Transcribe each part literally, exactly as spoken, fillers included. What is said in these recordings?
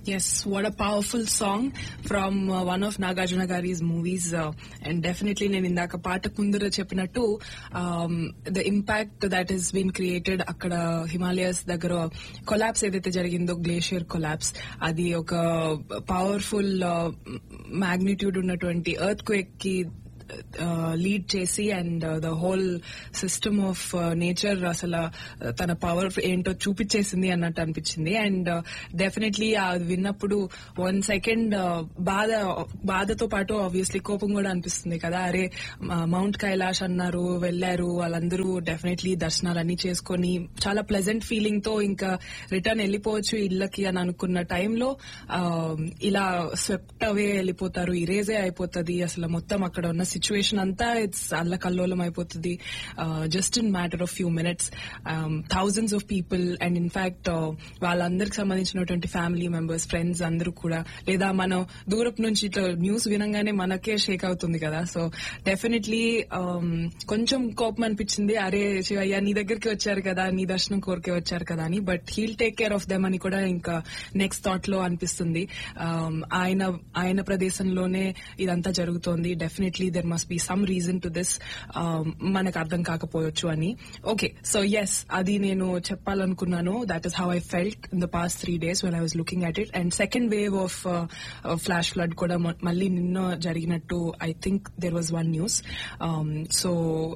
Yes, what a powerful song from uh, one of Nagarjuna Gari's movies, uh, and definitely నేను ఇందాక పాట కుందర చెప్పినట్టు the impact that has been created అక్కడ హిమాలయస్ దగ్గర collapse ఏదైతే జరిగిందో గ్లేషియర్ కొలాప్స్, అది ఒక పవర్ఫుల్ మ్యాగ్నిట్యూడ్ ఉన్నటువంటి ఎర్త్ క్వేక్ కి లీడ్ చేసి and the whole system of nature అసలు తన పవర్ ఏంటో చూపించేసింది అన్నట్టు అనిపించింది. అండ్ డెఫినెట్లీ అది విన్నప్పుడు వన్ సెకండ్ బాధ బాధతో పాటు ఆబ్వియస్లీ కోపం కూడా అనిపిస్తుంది కదా, అరే మౌంట్ కైలాష్ అన్నారు, వెళ్లారు వాళ్ళందరూ, డెఫినెట్లీ దర్శనాలన్నీ చేసుకుని చాలా ప్లెజెంట్ ఫీలింగ్ తో ఇంకా రిటర్న్ వెళ్ళిపోవచ్చు ఇళ్లకి అని అనుకున్న టైంలో ఇలా స్వెప్ట్ అవే వెళ్ళిపోతారు, ఇరేజే అయిపోతుంది అసలు మొత్తం అక్కడ ఉన్న సిచ్యువేషన్ అంతా. ఇట్స్ అల్లకల్లోలం అయిపోతుంది just in matter of few minutes. Thousands of people and in fact వాళ్ళందరికి సంబంధించినటువంటి ఫ్యామిలీ మెంబర్స్, ఫ్రెండ్స్ అందరూ కూడా, లేదా మనం దూరపు నుంచి ఇట్లా న్యూస్ వినంగానే మనకే షేక్ అవుతుంది కదా. సో డెఫినెట్లీ కొంచెం కోపం అనిపించింది, అరే శివయ్య నీ దగ్గరికి వచ్చారు కదా, నీ దర్శనం కోరికే వచ్చారు కదా అని, but he'll take care of them అని కూడా ఇంకా నెక్స్ట్ థాట్ లో అనిపిస్తుంది. ఆయన ఆయన ప్రదేశంలోనే ఇదంతా జరుగుతోంది, definitely there must be some reason to this, మనకు అర్థం కాకపోవచ్చు అని. ఓకే, సో ఎస్, అది నేను చెప్పాలనుకున్నాను. That is how I felt in the past three days when I was looking at it. And second wave of flash flood కూడా మళ్ళీ నిన్న జరిగినట్టు I think there was one news. So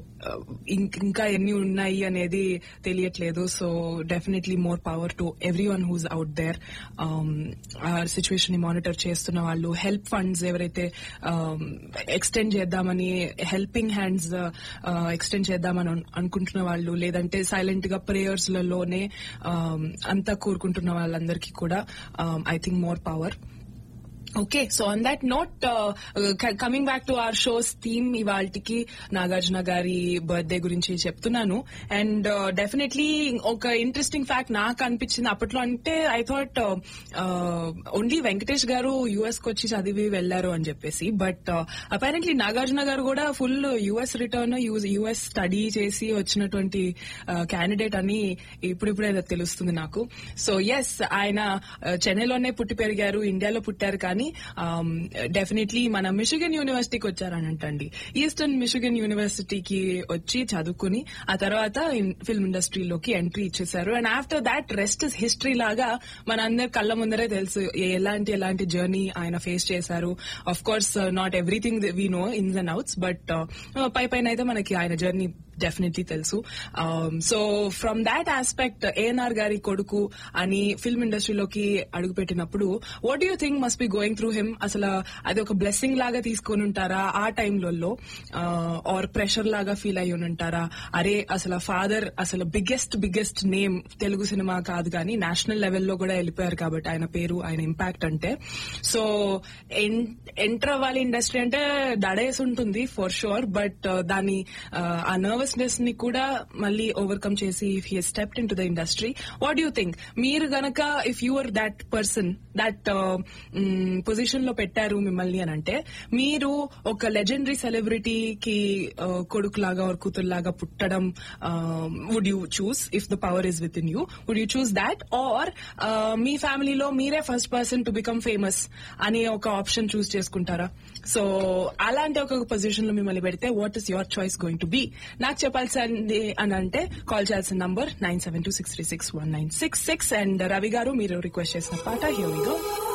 ఇంకా ఎన్ని ఉన్నాయి అనేది తెలియట్లేదు. So definitely more power to every one who's out there. ఆ సిచ్యువేషన్ ని మానిటర్ చేస్తున్న వాళ్ళు, హెల్ప్ ఫండ్స్ ఎవరైతే ఎక్స్టెండ్ చేద్దామని, హెల్పింగ్ హ్యాండ్స్ ఎక్స్టెండ్ చేద్దామని అనుకుంటున్న వాళ్ళు, లేదంటే సైలెంట్ గా ప్రేయర్స్ లలోనే అంతా కోరుకుంటున్న వాళ్ళందరికీ కూడా I think more power. Okay, so on that note, coming back to our shows theme, ఇవాళకి నాగార్జున గారి బర్త్డే గురించి చెప్తున్నాను. అండ్ డెఫినెట్లీ ఒక ఇంట్రెస్టింగ్ ఫ్యాక్ట్ నాకు అనిపించింది అప్పట్లో, అంటే ఐ థాట్ ఓన్లీ వెంకటేష్ గారు యుఎస్ కి వచ్చి చదివి వెళ్లారు అని చెప్పేసి, బట్ అపారెంట్లీ నాగార్జున గారు కూడా full US return, US study చేసి వచ్చినటువంటి క్యాండిడేట్ అని ఇప్పుడిప్పుడే తెలుస్తుంది నాకు. సో ఎస్, ఆయన చెన్నైలోనే పుట్టి పెరిగారు, ఇండియాలో పుట్టారు, కానీ డెఫినెట్లీ మన మిషిగన్ యూనివర్సిటీకి వచ్చారనంటండి. ఈస్టర్న్ మిషిగన్ యూనివర్సిటీకి వచ్చి చదువుకుని ఆ తర్వాత ఫిల్మ్ ఇండస్ట్రీలోకి ఎంట్రీ ఇచ్చేశారు. And after that rest is history లాగా మన అందరి కళ్ళ ముందరే తెలుసు ఎలాంటి ఎలాంటి జర్నీ ఆయన ఫేస్ చేశారు. Of course not everything we know ఇన్స్ అండ్ అవుట్స్, బట్ పై పైన అయితే మనకి ఆయన జర్నీ డెఫినెట్లీ తెలుసు. So from that aspect ANR గారి కొడుకు అని ఫిల్మ్ ఇండస్ట్రీలోకి అడుగుపెట్టినప్పుడు what do you think must be going through him? అసలు అది ఒక బ్లెస్సింగ్ లాగా తీసుకొని ఉంటారా ఆ టైంలలో, ఆర్ ప్రెషర్ లాగా ఫీల్ అయ్యి ఉంటారా? అరే అసలు ఫాదర్ అసలు biggest biggest name Telugu cinema కాదు కానీ నేషనల్ లెవెల్లో కూడా వెళ్ళిపోయారు కాబట్టి ఆయన పేరు, ఆయన ఇంపాక్ట్ అంటే. సో ఎంటర్ అవ్వాలి ఇండస్ట్రీ అంటే దడేసి ఉంటుంది ఫర్ షూర్, బట్ దాని ఆ నర్వస్ ని కూడా మళ్ళీ ఓవర్కమ్ చేసి if he stepped in to the industry, what do you think? మీరు గనక if you are that person, that position లో పెట్టారు మిమ్మల్ని అని అంటే, మీరు ఒక లెజెండరీ సెలబ్రిటీకి కొడుకు లాగా ఒక కూతురులాగా పుట్టడం would you choose if the power is with in you? Would you choose that, are మీ ఫ్యామిలీలో మీరే first person to become famous అనే ఒక ఆప్షన్ చూస్ చేసుకుంటారా? సో అలాంటి ఒక పొజిషన్ లో మిమ్మల్ని పెడితే what is your choice going to be? నాకు చెప్పాల్సింది అని అంటే కాల్ చేయాల్సిన number nine seven two six three six one nine six six. And Ravi గారు మీరు రిక్వెస్ట్ చేసిన పాట హియర్ వి గో.